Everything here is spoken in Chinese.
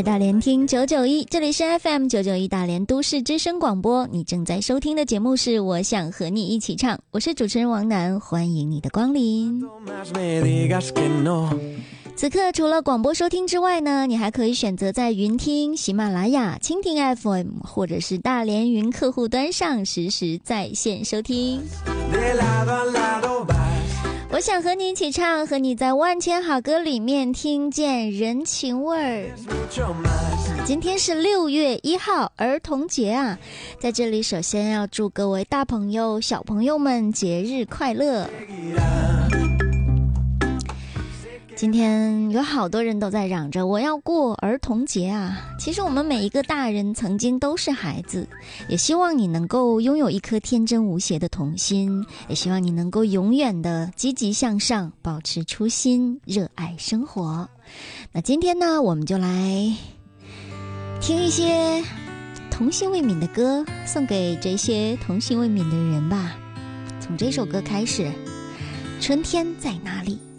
大连听991，这里是 FM991 大连都市之声广播，你正在收听的节目是我想和你一起唱，我是主持人王楠，欢迎你的光临。此刻除了广播收听之外呢，你还可以选择在云听、喜马拉雅、蜻蜓 FM 或者是大连云客户端上实时在线收听。我想和你一起唱，和你在万千好歌里面听见人情味儿。今天是6月1号儿童节啊，在这里首先要祝各位大朋友小朋友们节日快乐。今天有好多人都在嚷着我要过儿童节啊，其实我们每一个大人曾经都是孩子，也希望你能够拥有一颗天真无邪的童心，也希望你能够永远的积极向上，保持初心，热爱生活。那今天呢，我们就来听一些童心未泯的歌，送给这些童心未泯的人吧。从这首歌开始，春天在哪里？